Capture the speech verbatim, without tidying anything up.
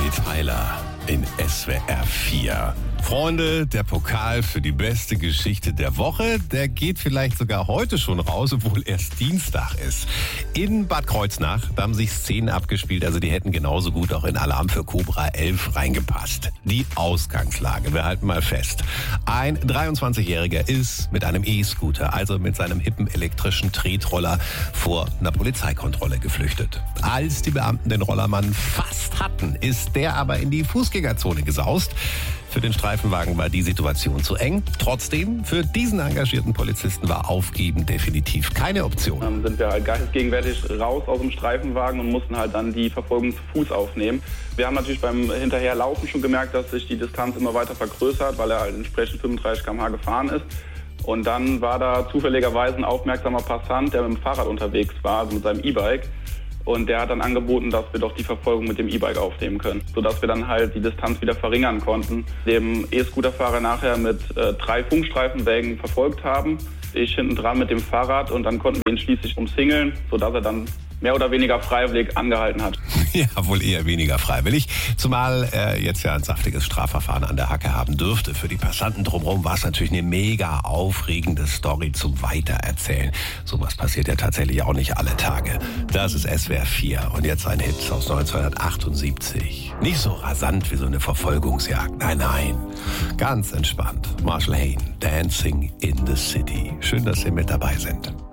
Tyler in S W R vier. Freunde, der Pokal für die beste Geschichte der Woche, der geht vielleicht sogar heute schon raus, obwohl erst Dienstag ist. In Bad Kreuznach, da haben sich Szenen abgespielt, also die hätten genauso gut auch in Alarm für Cobra elf reingepasst. Die Ausgangslage, wir halten mal fest. Ein dreiundzwanzigjähriger ist mit einem E-Scooter, also mit seinem hippen elektrischen Tretroller, vor einer Polizeikontrolle geflüchtet. Als die Beamten den Rollermann fast hatten, ist der aber in die Fußgängerzone gesaust. Für den Streifenwagen war die Situation zu eng. Trotzdem, für diesen engagierten Polizisten war Aufgeben definitiv keine Option. Dann sind wir halt geistesgegenwärtig raus aus dem Streifenwagen und mussten halt dann die Verfolgung zu Fuß aufnehmen. Wir haben natürlich beim Hinterherlaufen schon gemerkt, dass sich die Distanz immer weiter vergrößert, weil er halt entsprechend fünfunddreißig Kilometer pro Stunde gefahren ist. Und dann war da zufälligerweise ein aufmerksamer Passant, der mit dem Fahrrad unterwegs war, also mit seinem E-Bike. Und der hat dann angeboten, dass wir doch die Verfolgung mit dem E-Bike aufnehmen können, sodass wir dann halt die Distanz wieder verringern konnten. Dem E-Scooter-Fahrer nachher mit äh, drei Funkstreifenwägen verfolgt haben. Ich hinten dran mit dem Fahrrad und dann konnten wir ihn schließlich umzingeln, sodass er dann mehr oder weniger freiwillig angehalten hat. Ja, wohl eher weniger freiwillig, zumal er jetzt ja ein saftiges Strafverfahren an der Hacke haben dürfte. Für die Passanten drumherum war es natürlich eine mega aufregende Story zum Weitererzählen. Sowas passiert ja tatsächlich auch nicht alle Tage. Das ist S W R vier und jetzt ein Hit aus neunzehnhundertachtundsiebzig. Nicht so rasant wie so eine Verfolgungsjagd, nein, nein, ganz entspannt. Marshall Hayne, Dancing in the City. Schön, dass Sie mit dabei sind.